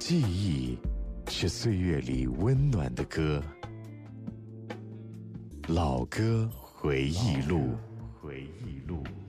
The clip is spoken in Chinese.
记忆是岁月里温暖的歌，老歌回忆录。